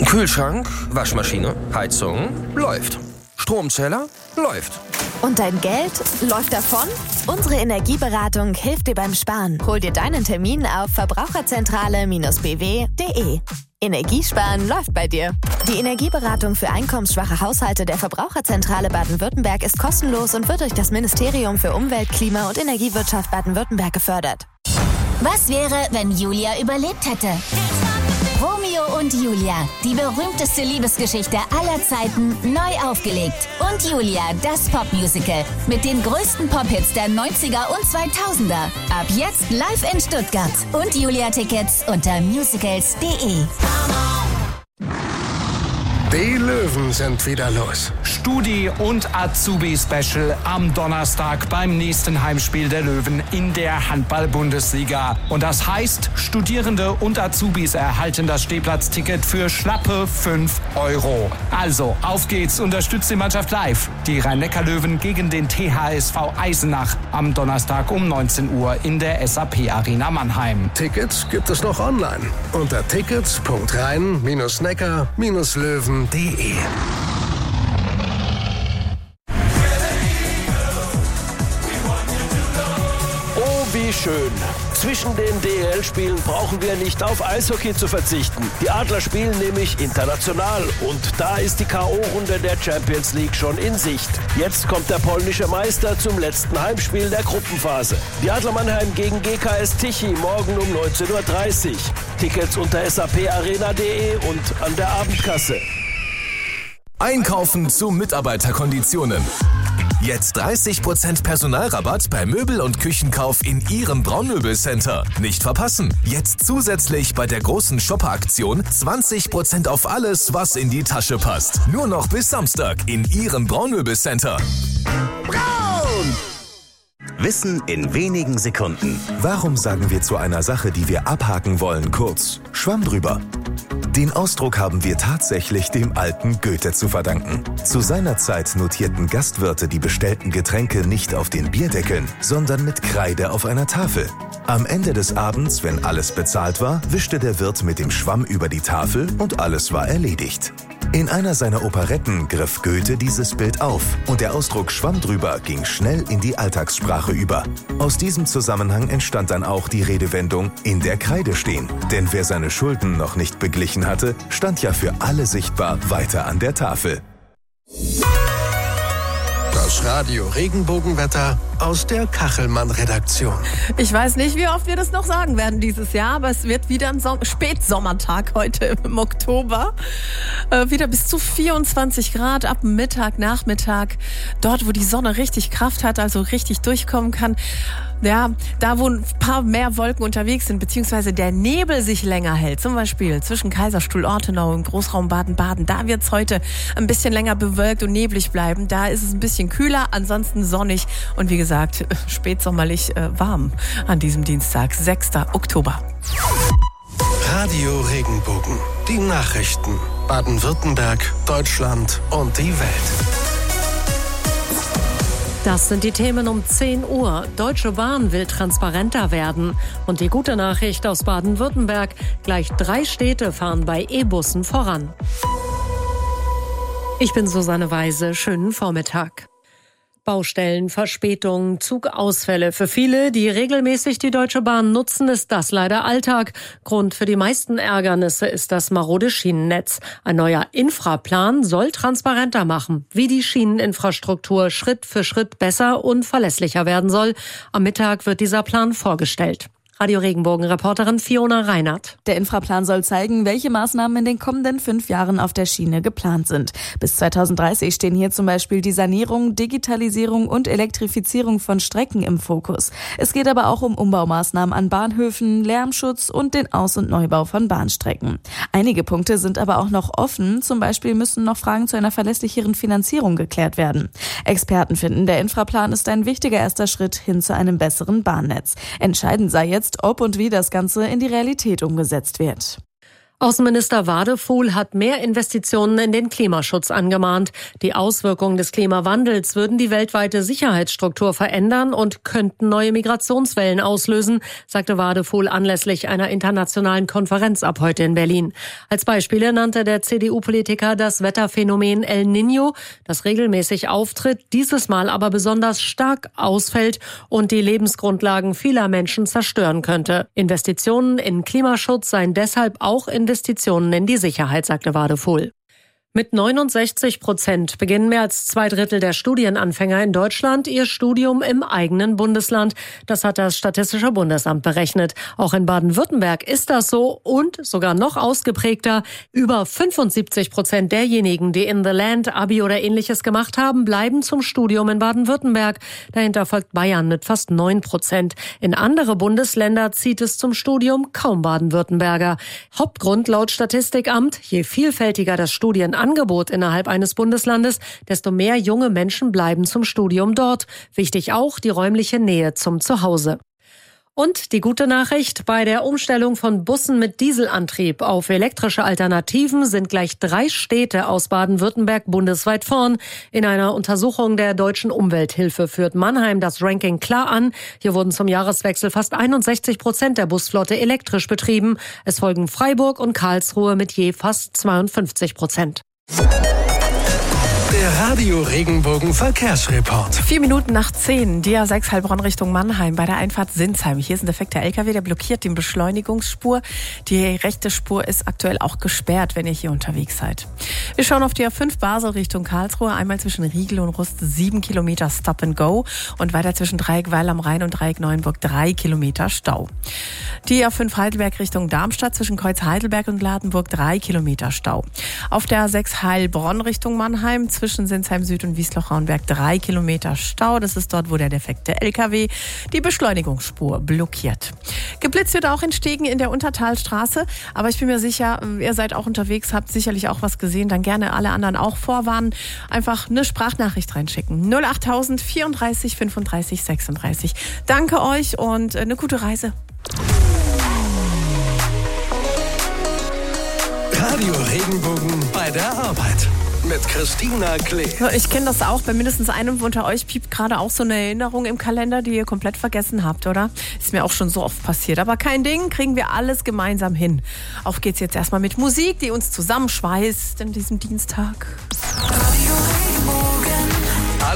Kühlschrank, Waschmaschine, Heizung, läuft. Stromzähler, läuft. Und dein Geld läuft davon? Unsere Energieberatung hilft dir beim Sparen. Hol dir deinen Termin auf verbraucherzentrale-bw.de. Energiesparen läuft bei dir. Die Energieberatung für einkommensschwache Haushalte der Verbraucherzentrale Baden-Württemberg ist kostenlos und wird durch das Ministerium für Umwelt, Klima und Energiewirtschaft Baden-Württemberg gefördert. Was wäre, wenn Julia überlebt hätte? Romeo und Julia, die berühmteste Liebesgeschichte aller Zeiten, neu aufgelegt. Und Julia, das Popmusical mit den größten Pop-Hits der 90er und 2000er. Ab jetzt live in Stuttgart. Und Julia-Tickets unter musicals.de. Die Löwen sind wieder los. Studi- und Azubi-Special am Donnerstag beim nächsten Heimspiel der Löwen in der Handball-Bundesliga. Und das heißt, Studierende und Azubis erhalten das Stehplatzticket für schlappe 5 €. Also, auf geht's, unterstützt die Mannschaft live. Die Rhein-Neckar-Löwen gegen den THSV Eisenach am Donnerstag um 19 Uhr in der SAP-Arena Mannheim. Tickets gibt es noch online unter tickets.rhein-neckar-löwen.de. Oh, wie schön. Zwischen den DEL-Spielen brauchen wir nicht auf Eishockey zu verzichten. Die Adler spielen nämlich international und da ist die K.O.-Runde der Champions League schon in Sicht. Jetzt kommt der polnische Meister zum letzten Heimspiel der Gruppenphase. Die Adler Mannheim gegen GKS Tichy morgen um 19:30 Uhr. Tickets unter saparena.de und an der Abendkasse. Einkaufen zu Mitarbeiterkonditionen. Jetzt 30% Personalrabatt bei Möbel- und Küchenkauf in Ihrem Braunmöbelcenter. Nicht verpassen. Jetzt zusätzlich bei der großen Shopper-Aktion 20% auf alles, was in die Tasche passt. Nur noch bis Samstag in Ihrem Braunmöbelcenter. Braun! Wissen in wenigen Sekunden. Warum sagen wir zu einer Sache, die wir abhaken wollen, kurz Schwamm drüber? Den Ausdruck haben wir tatsächlich dem alten Goethe zu verdanken. Zu seiner Zeit notierten Gastwirte die bestellten Getränke nicht auf den Bierdeckeln, sondern mit Kreide auf einer Tafel. Am Ende des Abends, wenn alles bezahlt war, wischte der Wirt mit dem Schwamm über die Tafel und alles war erledigt. In einer seiner Operetten griff Goethe dieses Bild auf und der Ausdruck Schwamm drüber ging schnell in die Alltagssprache über. Aus diesem Zusammenhang entstand dann auch die Redewendung in der Kreide stehen. Denn wer seine Schulden noch nicht beglichen hatte, stand ja für alle sichtbar weiter an der Tafel. Das Radio Regenbogenwetter aus der Kachelmann-Redaktion. Ich weiß nicht, wie oft wir das noch sagen werden dieses Jahr, aber es wird wieder ein Spätsommertag heute im Oktober. Wieder bis zu 24 Grad ab Mittag, Nachmittag. Dort, wo die Sonne richtig Kraft hat, also richtig durchkommen kann. Ja, da wo ein paar mehr Wolken unterwegs sind, beziehungsweise der Nebel sich länger hält, zum Beispiel zwischen Kaiserstuhl, Ortenau und Großraum Baden-Baden, da wird's heute ein bisschen länger bewölkt und neblig bleiben. Da ist es ein bisschen kühler, ansonsten sonnig und wie gesagt, spätsommerlich warm an diesem Dienstag, 6. Oktober. Radio Regenbogen, die Nachrichten. Baden-Württemberg, Deutschland und die Welt. Das sind die Themen um 10 Uhr. Deutsche Bahn will transparenter werden. Und die gute Nachricht aus Baden-Württemberg: gleich 3 Städte fahren bei E-Bussen voran. Ich bin Susanne Weise. Schönen Vormittag. Baustellen, Verspätungen, Zugausfälle. Für viele, die regelmäßig die Deutsche Bahn nutzen, ist das leider Alltag. Grund für die meisten Ärgernisse ist das marode Schienennetz. Ein neuer Infraplan soll transparenter machen, wie die Schieneninfrastruktur Schritt für Schritt besser und verlässlicher werden soll. Am Mittag wird dieser Plan vorgestellt. Radio Regenbogen-Reporterin Fiona Reinhardt. Der Infraplan soll zeigen, welche Maßnahmen in den kommenden 5 Jahren auf der Schiene geplant sind. Bis 2030 stehen hier zum Beispiel die Sanierung, Digitalisierung und Elektrifizierung von Strecken im Fokus. Es geht aber auch um Umbaumaßnahmen an Bahnhöfen, Lärmschutz und den Aus- und Neubau von Bahnstrecken. Einige Punkte sind aber auch noch offen. Zum Beispiel müssen noch Fragen zu einer verlässlicheren Finanzierung geklärt werden. Experten finden, der Infraplan ist ein wichtiger erster Schritt hin zu einem besseren Bahnnetz. Entscheidend sei jetzt, ob und wie das Ganze in die Realität umgesetzt wird. Außenminister Wadefuhl hat mehr Investitionen in den Klimaschutz angemahnt. Die Auswirkungen des Klimawandels würden die weltweite Sicherheitsstruktur verändern und könnten neue Migrationswellen auslösen, sagte Wadefuhl anlässlich einer internationalen Konferenz ab heute in Berlin. Als Beispiele nannte der CDU-Politiker das Wetterphänomen El Niño, das regelmäßig auftritt, dieses Mal aber besonders stark ausfällt und die Lebensgrundlagen vieler Menschen zerstören könnte. Investitionen in Klimaschutz seien deshalb auch Investitionen in die Sicherheit, sagte Wadefuhl. Mit 69% beginnen mehr als 2/3 der Studienanfänger in Deutschland ihr Studium im eigenen Bundesland. Das hat das Statistische Bundesamt berechnet. Auch in Baden-Württemberg ist das so und sogar noch ausgeprägter. Über 75% derjenigen, die in the Land Abi oder Ähnliches gemacht haben, bleiben zum Studium in Baden-Württemberg. Dahinter folgt Bayern mit fast 9%. In andere Bundesländer zieht es zum Studium kaum Baden-Württemberger. Hauptgrund laut Statistikamt: je vielfältiger das Studienangebot innerhalb eines Bundeslandes, desto mehr junge Menschen bleiben zum Studium dort. Wichtig auch die räumliche Nähe zum Zuhause. Und die gute Nachricht: Bei der Umstellung von Bussen mit Dieselantrieb auf elektrische Alternativen sind gleich 3 Städte aus Baden-Württemberg bundesweit vorn. In einer Untersuchung der Deutschen Umwelthilfe führt Mannheim das Ranking klar an. Hier wurden zum Jahreswechsel fast 61% der Busflotte elektrisch betrieben. Es folgen Freiburg und Karlsruhe mit je fast 52%. Der Radio Regenbogen Verkehrsreport. 9:04, die A6 Heilbronn Richtung Mannheim bei der Einfahrt Sinsheim. Hier ist ein defekter LKW, der blockiert die Beschleunigungsspur. Die rechte Spur ist aktuell auch gesperrt, wenn ihr hier unterwegs seid. Wir schauen auf die A5 Basel Richtung Karlsruhe. Einmal zwischen Riegel und Rust 7 Kilometer Stop and Go und weiter zwischen Dreieck Weil am Rhein und Dreieck Neuenburg 3 Kilometer Stau. Die A5 Heidelberg Richtung Darmstadt zwischen Kreuz Heidelberg und Gladenburg 3 Kilometer Stau. Auf der A6 Heilbronn Richtung Mannheim zwischen Sinsheim Süd und Wiesloch-Rauenberg 3 Kilometer Stau. Das ist dort, wo der defekte LKW die Beschleunigungsspur blockiert. Geblitzt wird auch in Stegen in der Untertalstraße. Aber ich bin mir sicher, ihr seid auch unterwegs, habt sicherlich auch was gesehen. Dann gerne alle anderen auch vorwarnen. Einfach eine Sprachnachricht reinschicken. 08000 34 35 36. Danke euch und eine gute Reise. Radio Regenbogen bei der Arbeit. Mit Christina Klee. Ich kenne das auch. Bei mindestens einem unter euch piept gerade auch so eine Erinnerung im Kalender, die ihr komplett vergessen habt, oder? Ist mir auch schon so oft passiert. Aber kein Ding, kriegen wir alles gemeinsam hin. Auf geht's jetzt erstmal mit Musik, die uns zusammenschweißt in diesem Dienstag. Radio